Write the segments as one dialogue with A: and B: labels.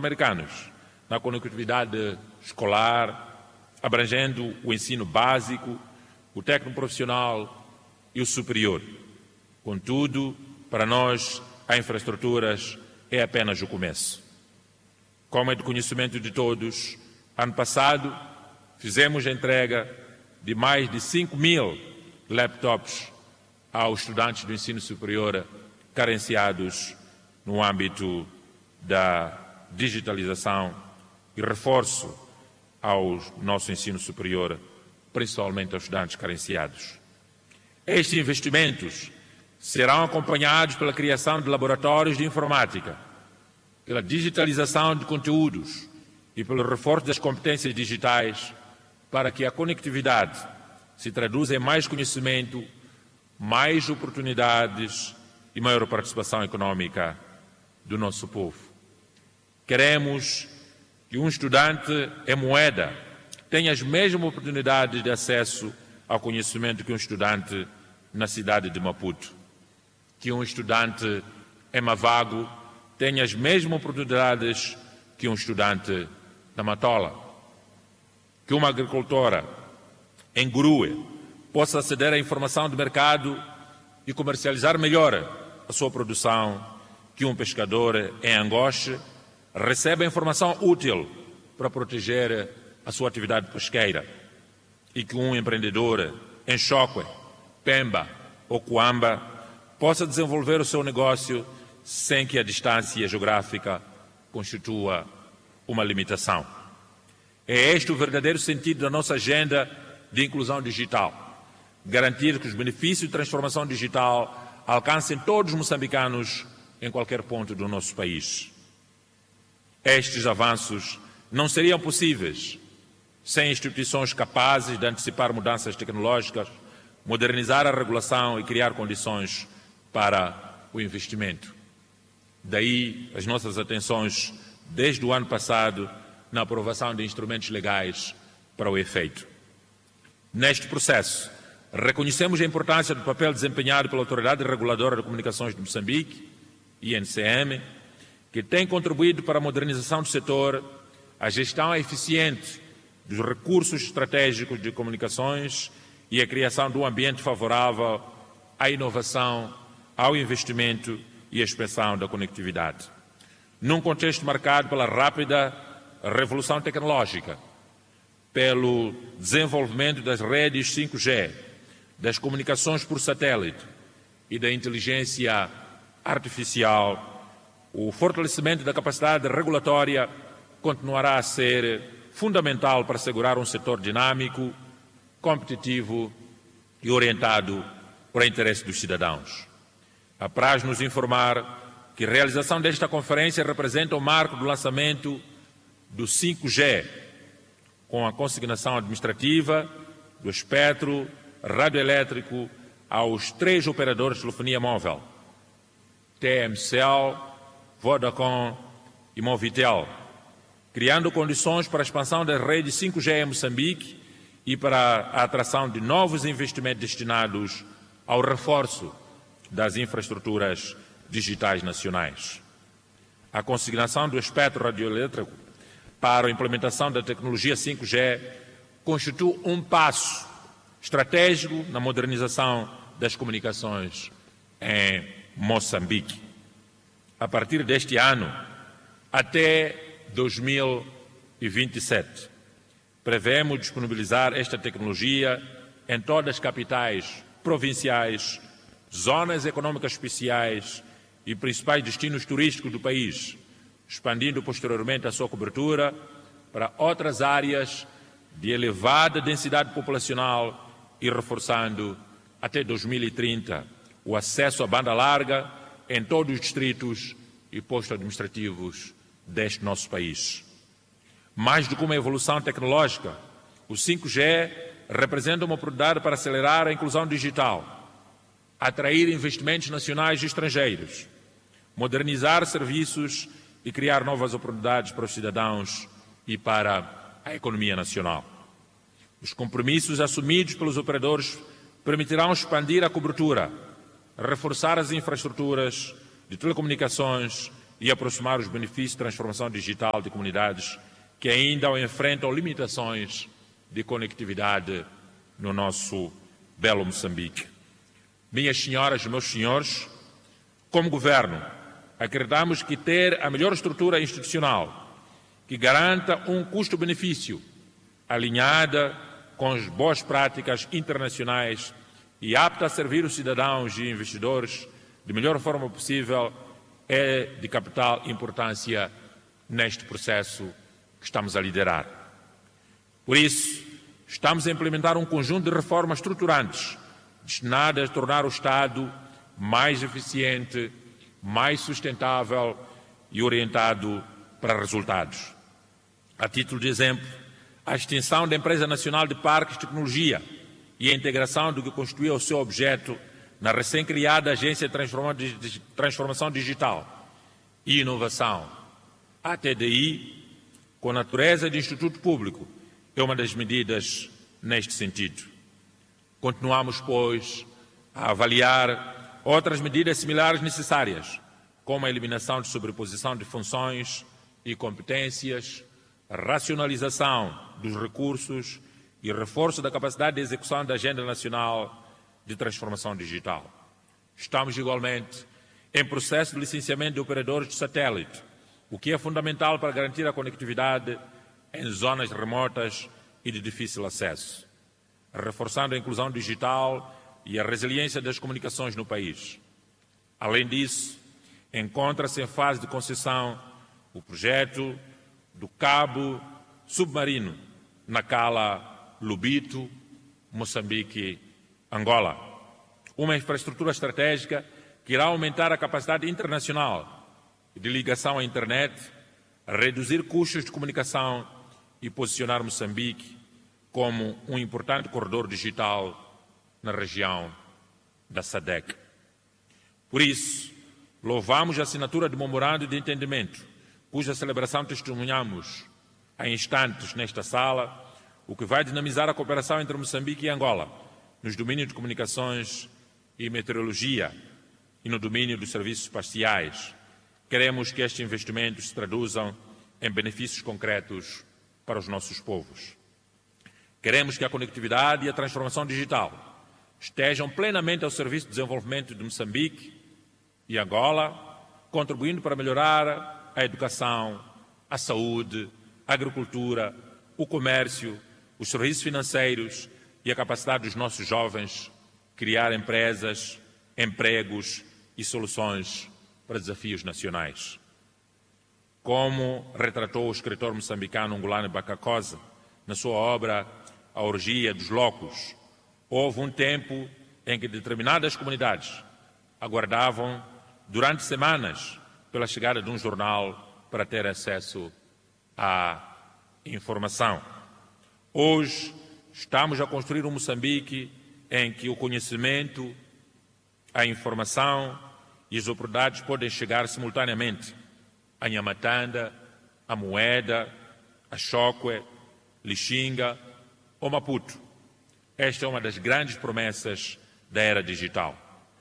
A: americanos na conectividade escolar, abrangendo o ensino básico, o técnico profissional e o superior. Contudo, para nós, as infraestruturas é apenas o começo. Como é de conhecimento de todos, ano passado fizemos a entrega de mais de 5.000 laptops aos estudantes do ensino superior carenciados no âmbito da digitalização e reforço ao nosso ensino superior, principalmente aos estudantes carenciados. Estes investimentos serão acompanhados pela criação de laboratórios de informática, pela digitalização de conteúdos e pelo reforço das competências digitais para que a conectividade se traduza em mais conhecimento, mais oportunidades e maior participação econômica do nosso povo. Queremos que um estudante em Moeda tenha as mesmas oportunidades de acesso ao conhecimento que um estudante na cidade de Maputo, que um estudante em Mavago tenha as mesmas oportunidades que um estudante na Matola, que uma agricultora em Grue possa aceder à informação do mercado e comercializar melhor a sua produção, que um pescador em Angoche receba a informação útil para proteger a sua atividade pesqueira e que um empreendedor em Chocwe, Pemba ou Coamba possa desenvolver o seu negócio sem que a distância geográfica constitua uma limitação. É este o verdadeiro sentido da nossa agenda de inclusão digital. Garantir que os benefícios de transformação digital alcancem todos os moçambicanos em qualquer ponto do nosso país. Estes avanços não seriam possíveis sem instituições capazes de antecipar mudanças tecnológicas, modernizar a regulação e criar condições para o investimento. Daí as nossas atenções, desde o ano passado, na aprovação de instrumentos legais para o efeito. Neste processo, reconhecemos a importância do papel desempenhado pela Autoridade Reguladora de Comunicações de Moçambique, INCM, que tem contribuído para a modernização do setor, a gestão eficiente dos recursos estratégicos de comunicações e a criação de um ambiente favorável à inovação, ao investimento e à expansão da conectividade. Num contexto marcado pela rápida revolução tecnológica, pelo desenvolvimento das redes 5G, das comunicações por satélite e da inteligência artificial, o fortalecimento da capacidade regulatória continuará a ser fundamental para assegurar um setor dinâmico, competitivo e orientado para o interesse dos cidadãos. Apraz-nos informar que a realização desta conferência representa o marco do lançamento do 5G, com a consignação administrativa do espectro radioelétrico aos 3 operadores de telefonia móvel, TMCL, Vodacom e Movitel, criando condições para a expansão das redes 5G em Moçambique e para a atração de novos investimentos destinados ao reforço das infraestruturas digitais nacionais. A consignação do espectro radioelétrico para a implementação da tecnologia 5G constitui um passo estratégico na modernização das comunicações em Moçambique. A partir deste ano até 2027, prevemos disponibilizar esta tecnologia em todas as capitais provinciais, zonas econômicas especiais e principais destinos turísticos do país, expandindo posteriormente a sua cobertura para outras áreas de elevada densidade populacional e reforçando até 2030 o acesso à banda larga em todos os distritos e postos administrativos deste nosso país. Mais do que uma evolução tecnológica, o 5G representa uma oportunidade para acelerar a inclusão digital, atrair investimentos nacionais e estrangeiros, modernizar serviços e criar novas oportunidades para os cidadãos e para a economia nacional. Os compromissos assumidos pelos operadores permitirão expandir a cobertura, reforçar as infraestruturas de telecomunicações e aproximar os benefícios de transformação digital de comunidades que ainda enfrentam limitações de conectividade no nosso belo Moçambique. Minhas senhoras e meus senhores, como Governo, acreditamos que ter a melhor estrutura institucional que garanta um custo-benefício alinhada com as boas práticas internacionais e apta a servir os cidadãos e investidores de melhor forma possível é de capital importância neste processo que estamos a liderar. Por isso, estamos a implementar um conjunto de reformas estruturantes destinadas a tornar o Estado mais eficiente, mais sustentável e orientado para resultados. A título de exemplo, a extinção da Empresa Nacional de Parques de Tecnologia e a integração do que constituía o seu objeto na recém-criada Agência de Transformação Digital e Inovação, a TDI, com natureza de instituto público, é uma das medidas neste sentido. Continuamos, pois, a avaliar outras medidas similares necessárias, como a eliminação de sobreposição de funções e competências, a racionalização dos recursos e reforço da capacidade de execução da Agenda Nacional de Transformação Digital. Estamos, igualmente, em processo de licenciamento de operadores de satélite, o que é fundamental para garantir a conectividade em zonas remotas e de difícil acesso, reforçando a inclusão digital e a resiliência das comunicações no país. Além disso, encontra-se em fase de concessão o projeto do cabo submarino Nacala-Lubito, Moçambique, Angola, uma infraestrutura estratégica que irá aumentar a capacidade internacional de ligação à internet, reduzir custos de comunicação e posicionar Moçambique como um importante corredor digital na região da SADC. Por isso, louvamos a assinatura do memorando de entendimento, cuja celebração testemunhamos há instantes nesta sala, o que vai dinamizar a cooperação entre Moçambique e Angola nos domínios de comunicações e meteorologia e no domínio dos serviços espaciais. Queremos que estes investimentos se traduzam em benefícios concretos para os nossos povos. Queremos que a conectividade e a transformação digital estejam plenamente ao serviço do desenvolvimento de Moçambique e Angola, contribuindo para melhorar a educação, a saúde, a agricultura, o comércio, os serviços financeiros e a capacidade dos nossos jovens criar empresas, empregos e soluções para desafios nacionais. Como retratou o escritor moçambicano Ngulane Bakakosa na sua obra A Orgia dos Loucos, houve um tempo em que determinadas comunidades aguardavam durante semanas pela chegada de um jornal para ter acesso à informação. Hoje estamos a construir um Moçambique em que o conhecimento, a informação e as oportunidades podem chegar simultaneamente a Nhamatanda, a Moeda, a Chokwe, Lixinga ou Maputo. Esta é uma das grandes promessas da era digital.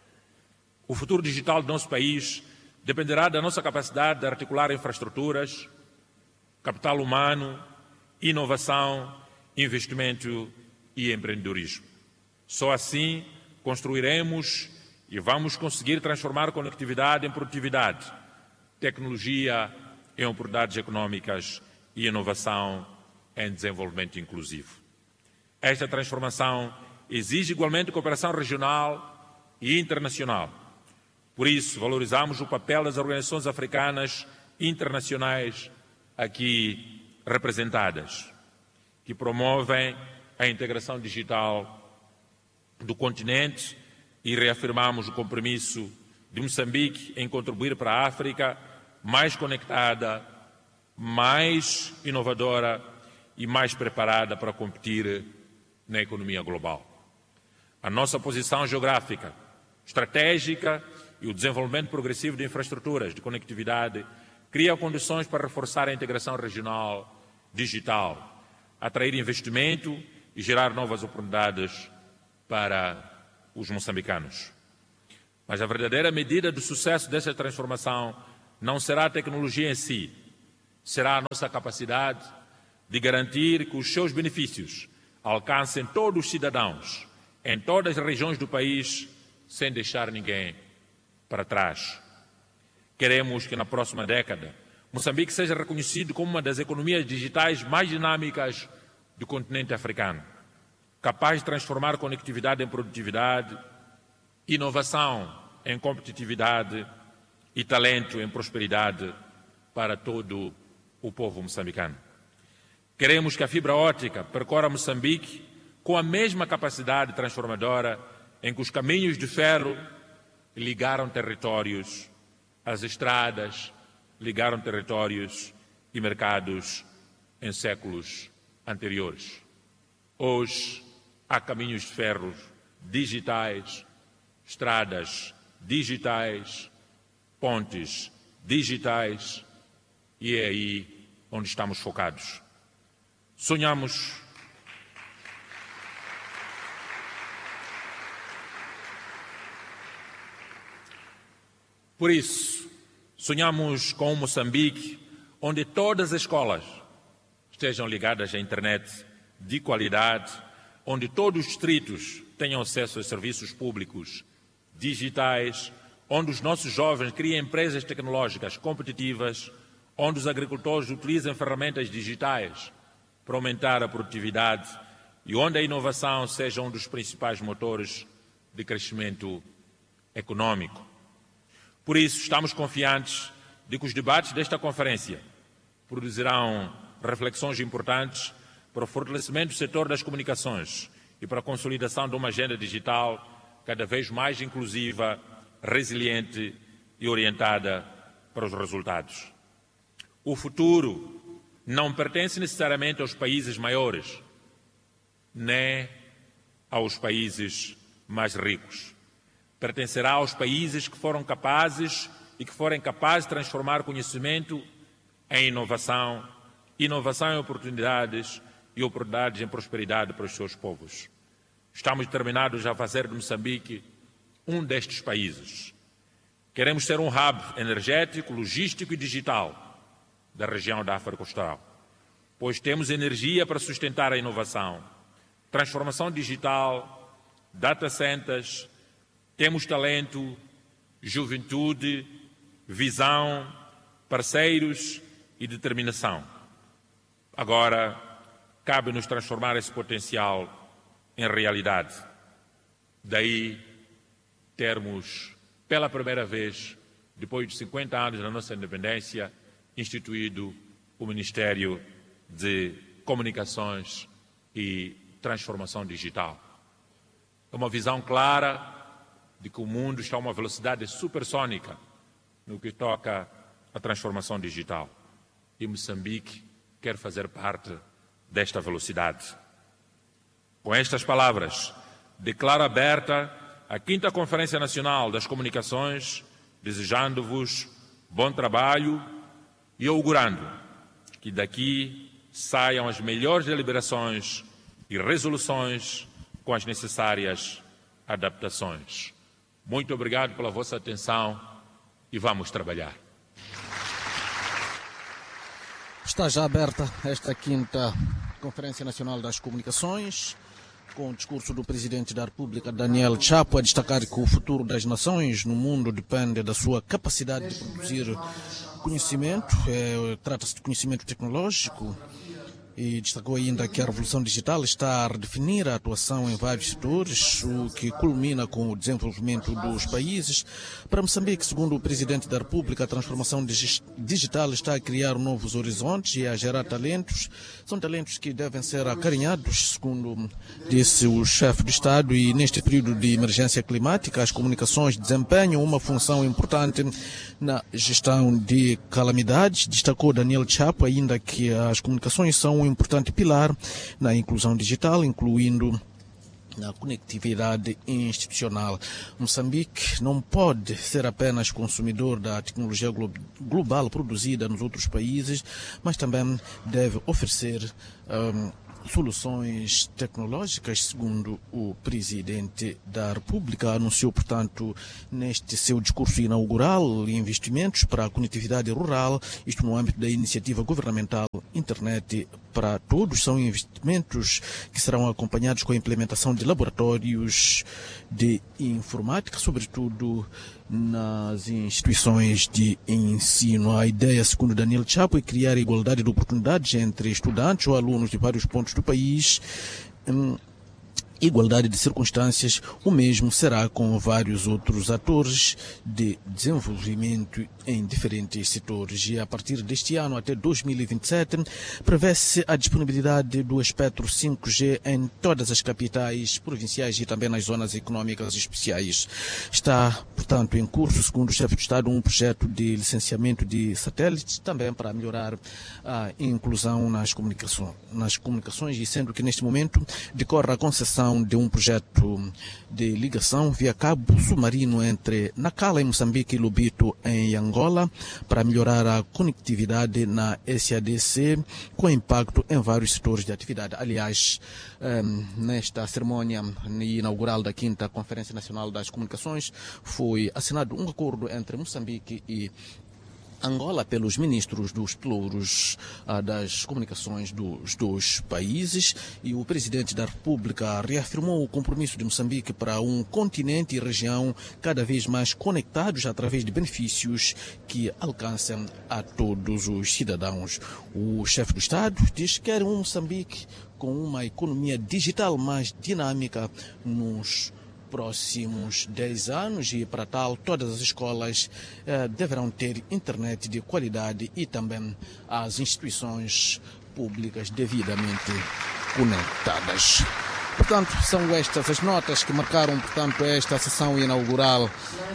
A: O futuro digital do nosso país dependerá da nossa capacidade de articular infraestruturas, capital humano, inovação, investimento e empreendedorismo. Só assim construiremos e vamos conseguir transformar conectividade em produtividade, tecnologia em oportunidades econômicas e inovação em desenvolvimento inclusivo. Esta transformação exige igualmente cooperação regional e internacional. Por isso, valorizamos o papel das organizações africanas internacionais aqui representadas, que promovem a integração digital do continente, e reafirmamos o compromisso de Moçambique em contribuir para a África mais conectada, mais inovadora e mais preparada para competir na economia global. A nossa posição geográfica, estratégica e o desenvolvimento progressivo de infraestruturas de conectividade criam condições para reforçar a integração regional digital, atrair investimento e gerar novas oportunidades para os moçambicanos. Mas a verdadeira medida do sucesso dessa transformação não será a tecnologia em si, será a nossa capacidade de garantir que os seus benefícios alcancem todos os cidadãos em todas as regiões do país, sem deixar ninguém para trás. Queremos que na próxima década Moçambique seja reconhecido como uma das economias digitais mais dinâmicas do continente africano, capaz de transformar conectividade em produtividade, inovação em competitividade e talento em prosperidade para todo o povo moçambicano. Queremos que a fibra óptica percorra Moçambique com a mesma capacidade transformadora em que os caminhos de ferro ligaram territórios, as estradas ligaram territórios e mercados em séculos anteriores. Hoje há caminhos de ferro digitais, estradas digitais, pontes digitais, e é aí onde estamos focados. Sonhamos por isso, sonhamos com um Moçambique onde todas as escolas estejam ligadas à internet de qualidade, onde todos os distritos tenham acesso a serviços públicos digitais, onde os nossos jovens criem empresas tecnológicas competitivas, onde os agricultores utilizem ferramentas digitais para aumentar a produtividade e onde a inovação seja um dos principais motores de crescimento econômico. Por isso, estamos confiantes de que os debates desta conferência produzirão reflexões importantes para o fortalecimento do setor das comunicações e para a consolidação de uma agenda digital cada vez mais inclusiva, resiliente e orientada para os resultados. O futuro não pertence necessariamente aos países maiores, nem aos países mais ricos. Pertencerá aos países que foram capazes e que forem capazes de transformar conhecimento em inovação, inovação em oportunidades e oportunidades em prosperidade para os seus povos. Estamos determinados a fazer de Moçambique um destes países. Queremos ser um hub energético, logístico e digital da região da África Austral, pois temos energia para sustentar a inovação, transformação digital, data centers, temos talento, juventude, visão, parceiros e determinação. Agora, cabe-nos transformar esse potencial em realidade. Daí termos, pela primeira vez, depois de 50 anos da nossa independência, instituído o Ministério de Comunicações e Transformação Digital. É uma visão clara de que o mundo está a uma velocidade supersônica no que toca à transformação digital. E Moçambique quer fazer parte desta velocidade. Com estas palavras, declaro aberta a 5ª Conferência Nacional das Comunicações, desejando-vos bom trabalho e augurando que daqui saiam as melhores deliberações e resoluções com as necessárias adaptações. Muito obrigado pela vossa atenção e vamos trabalhar.
B: Está já aberta esta 5ª Conferência Nacional das Comunicações, com o discurso do Presidente da República, Daniel Chapo, a destacar que o futuro das nações no mundo depende da sua capacidade de produzir conhecimento, trata-se de conhecimento tecnológico, e destacou ainda que a revolução digital está a redefinir a atuação em vários setores, o que culmina com o desenvolvimento dos países. Para Moçambique, segundo o Presidente da República, a transformação digital está a criar novos horizontes e a gerar talentos. São talentos que devem ser acarinhados, segundo disse o chefe de Estado, e neste período de emergência climática, as comunicações desempenham uma função importante na gestão de calamidades. Destacou Daniel Chapo ainda que as comunicações são um importante pilar na inclusão digital, incluindo na conectividade institucional. Moçambique não pode ser apenas consumidor da tecnologia global produzida nos outros países, mas também deve oferecer soluções tecnológicas, segundo o Presidente da República. Anunciou, portanto, neste seu discurso inaugural, investimentos para a conectividade rural, isto no âmbito da iniciativa governamental Internet para Todos. São investimentos que serão acompanhados com a implementação de laboratórios de informática, sobretudo nas instituições de ensino. A ideia, segundo Daniel Chapo, é criar igualdade de oportunidades entre estudantes ou alunos de vários pontos do país. Igualdade de circunstâncias, o mesmo será com vários outros atores de desenvolvimento em diferentes setores. E a partir deste ano até 2027, prevê-se a disponibilidade do espectro 5G em todas as capitais provinciais e também nas zonas econômicas especiais. Está, portanto, em curso, segundo o chefe de Estado, um projeto de licenciamento de satélites, também para melhorar a inclusão nas comunicações, e sendo que neste momento decorre a concessão de um projeto de ligação via cabo submarino entre Nacala, em Moçambique, e Lubito, em Angola, para melhorar a conectividade na SADC, com impacto em vários setores de atividade. Aliás, nesta cerimônia inaugural da 5ª Conferência Nacional das Comunicações, foi assinado um acordo entre Moçambique e Angola pelos ministros dos pelouros das comunicações dos dois países, e o Presidente da República reafirmou o compromisso de Moçambique para um continente e região cada vez mais conectados através de benefícios que alcancem a todos os cidadãos. O chefe do Estado diz que quer um Moçambique com uma economia digital mais dinâmica nos próximos 10 anos, e para tal todas as escolas deverão ter internet de qualidade e também as instituições públicas devidamente conectadas. Portanto, são estas as notas que marcaram, portanto, esta sessão inaugural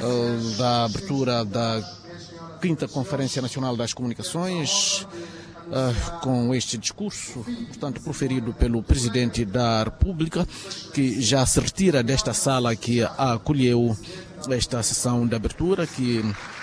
B: da abertura da 5ª Conferência Nacional das Comunicações, com este discurso, portanto, proferido pelo Presidente da República, que já se retira desta sala que acolheu esta sessão de abertura, que,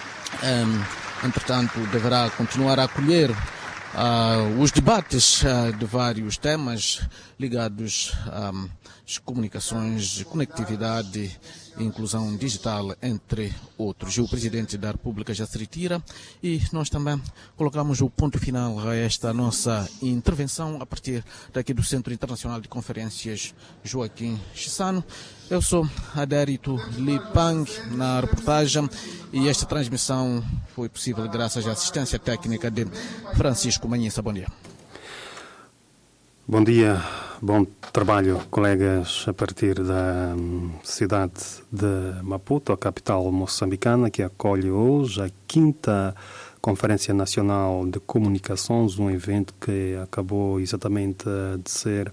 B: entretanto, deverá continuar a acolher os debates de vários temas ligados às comunicações, conectividade e inclusão digital, entre outros. E o Presidente da República já se retira, e nós também colocamos o ponto final a esta nossa intervenção a partir daqui do Centro Internacional de Conferências Joaquim Chissano. Eu sou Adérito Lipang na reportagem, e esta transmissão foi possível graças à assistência técnica de Francisco Manhissa. Bom dia.
C: Bom dia, bom trabalho, colegas, a partir da cidade de Maputo, a capital moçambicana, que acolhe hoje a 5ª Conferência Nacional de Comunicações, um evento que acabou exatamente de ser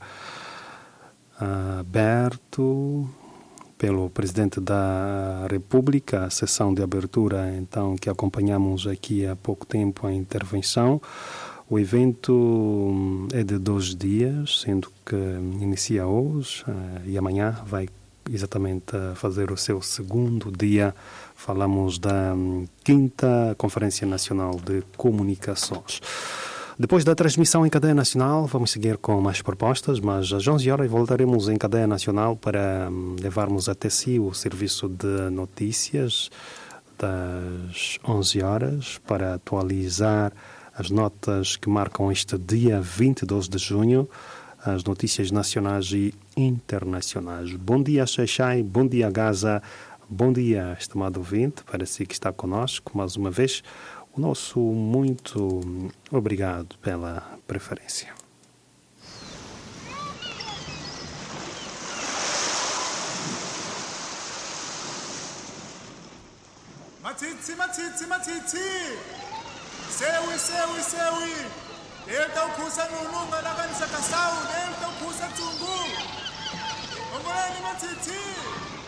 C: aberto pelo Presidente da República, a sessão de abertura, então, que acompanhamos aqui há pouco tempo a intervenção. O evento é de 2 dias, sendo que inicia hoje e amanhã vai exatamente fazer o seu 2º dia. Falamos da 5ª Conferência Nacional de Comunicações. Depois da transmissão em cadeia nacional, vamos seguir com mais propostas, mas às 11 horas voltaremos em cadeia nacional para levarmos até si o serviço de notícias das 11 horas, para atualizar as notas que marcam este dia 22 de junho, as notícias nacionais e internacionais. Bom dia, Xaixai, bom dia, Gaza, bom dia, estimado ouvinte, para si que está conosco mais uma vez. O nosso muito obrigado pela preferência.
D: Matitsi. Sewi. Delta ukhusa nununga lakanisa kasau, delta ukhusa tsungu. Ongolani matitsi.